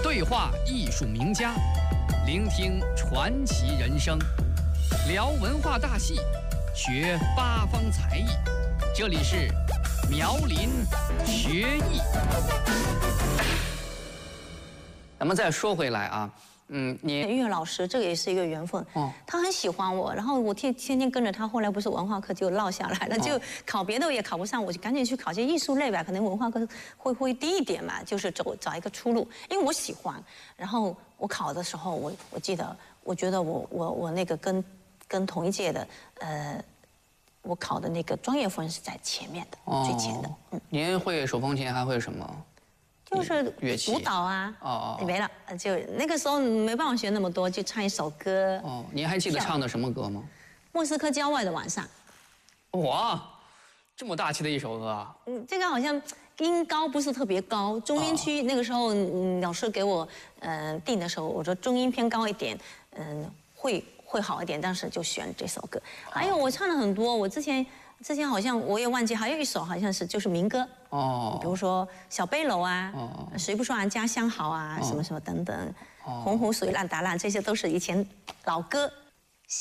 对话艺术名家，聆听传奇人生，聊文化大戏，学八方才艺。这里是苗林学艺。咱们再说回来啊，你音乐老师这个也是一个缘分。他很喜欢我，然后我天天跟着他，后来不是文化课就落下来了，就考别的也考不上，我就赶紧去考些艺术类吧，可能文化课会低一点嘛，就是找一个出路，因为我喜欢。然后我考的时候，我记得，我觉得我那个跟同一届的我考的那个专业分是在前面的，最前的。 您会手风琴，还会什么？ 就是乐器舞蹈啊，没了，就那个时候没办法学那么多，就唱一首歌。 您还记得唱的什么歌吗？ 莫斯科郊外的晚上。 哇，这么大气的一首歌啊！ 这个好像音高不是特别高，中音区那个时候老师给我定的时候，我说中音偏高一点，会好一点，当时就选这首歌。还有我唱了很多，我之前好像我也忘记，还有一首好像是就是民歌比如说小背篓啊，谁不说俺家乡好啊，什么什么等等，洪湖水浪打浪，这些都是以前老歌。